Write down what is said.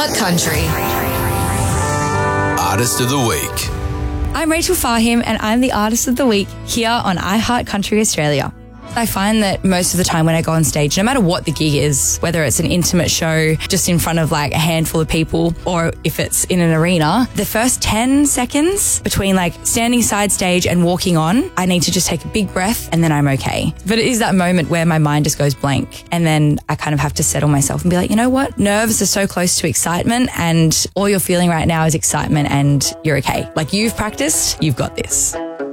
iHeart Country. Artist of the Week. I'm Rachel Fahim and I'm the Artist of the Week here on iHeart Country Australia. I find that most of the time when I go on stage, no matter what the gig is, whether it's an intimate show just in front of like a handful of people or if it's in an arena, the first 10 seconds between like standing side stage and walking on, I need to just take a big breath and then I'm okay. But it is that moment where my mind just goes blank and then I kind of have to settle myself and be like, you know what? Nerves are so close to excitement and all you're feeling right now is excitement and you're okay. Like you've practiced, you've got this.